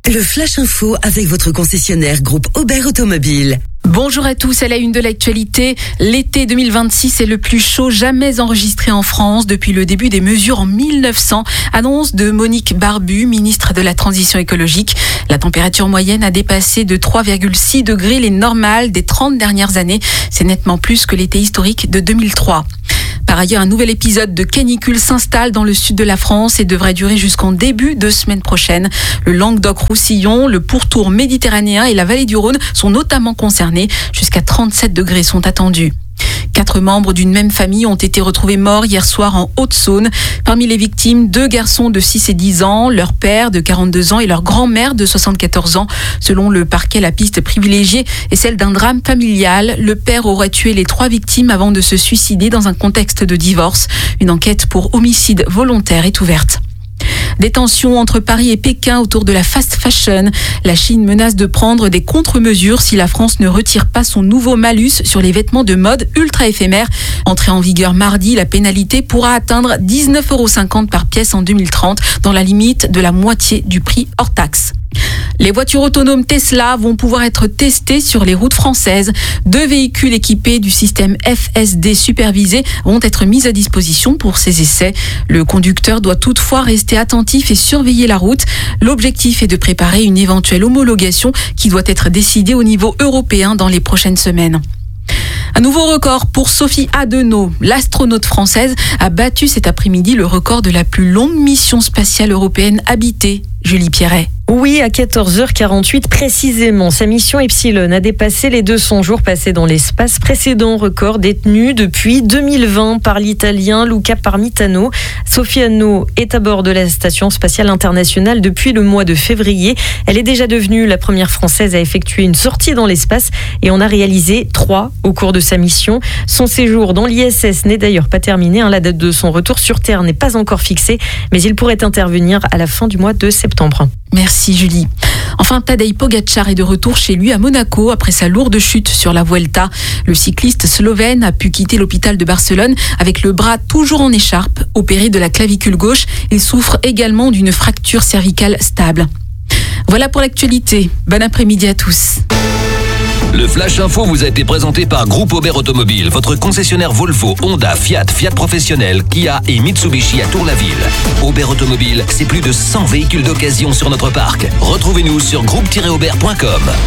Le Flash Info avec votre concessionnaire groupe Aubert Automobile. Bonjour à tous, à la une de l'actualité. L'été 2026 est le plus chaud jamais enregistré en France depuis le début des mesures en 1900. Annonce de Monique Barbu, ministre de la Transition écologique. La température moyenne a dépassé de 3,6 degrés les normales des 30 dernières années. C'est nettement plus que l'été historique de 2003. Par ailleurs, un nouvel épisode de canicule s'installe dans le sud de la France et devrait durer jusqu'en début de semaine prochaine. Le Languedoc-Roussillon, le pourtour méditerranéen et la vallée du Rhône sont notamment concernés. Jusqu'à 37 degrés sont attendus. 4 membres d'une même famille ont été retrouvés morts hier soir en Haute-Saône. Parmi les victimes, 2 garçons de 6 et 10 ans, leur père de 42 ans et leur grand-mère de 74 ans. Selon le parquet, la piste privilégiée est celle d'un drame familial. Le père aurait tué les 3 victimes avant de se suicider dans un contexte de divorce. Une enquête pour homicide volontaire est ouverte. Des tensions entre Paris et Pékin autour de la fast fashion. La Chine menace de prendre des contre-mesures si la France ne retire pas son nouveau malus sur les vêtements de mode ultra éphémères. Entrée en vigueur mardi, la pénalité pourra atteindre 19,50 € par pièce en 2030, dans la limite de la moitié du prix hors taxe. Les voitures autonomes Tesla vont pouvoir être testées sur les routes françaises. 2 véhicules équipés du système FSD supervisé vont être mis à disposition pour ces essais. Le conducteur doit toutefois rester attentif et surveiller la route. L'objectif est de préparer une éventuelle homologation qui doit être décidée au niveau européen dans les prochaines semaines. Un nouveau record pour Sophie Adenau. L'astronaute française a battu cet après-midi le record de la plus longue mission spatiale européenne habitée. Julie Pierret. Oui, à 14h48 précisément. Sa mission Epsilon a dépassé les 200 jours passés dans l'espace, précédent record détenu depuis 2020 par l'Italien Luca Parmitano. Sophie Adenau est à bord de la Station spatiale internationale depuis le mois de février. Elle est déjà devenue la première Française à effectuer une sortie dans l'espace et en a réalisé 3 au cours de sa mission. Son séjour dans l'ISS n'est d'ailleurs pas terminé. La date de son retour sur Terre n'est pas encore fixée, mais il pourrait intervenir à la fin du mois de septembre. Merci Julie. Enfin, Tadej Pogačar est de retour chez lui à Monaco après sa lourde chute sur la Vuelta. Le cycliste slovène a pu quitter l'hôpital de Barcelone avec le bras toujours en écharpe, opéré de la clavicule gauche. Il souffre également d'une fracture cervicale stable. Voilà pour l'actualité. Bon après-midi à tous. Le Flash Info vous a été présenté par Groupe Aubert Automobile, votre concessionnaire Volvo, Honda, Fiat, Fiat Professionnel, Kia et Mitsubishi à Tour-la-Ville. Aubert Automobile, c'est plus de 100 véhicules d'occasion sur notre parc. Retrouvez-nous sur groupe-aubert.com.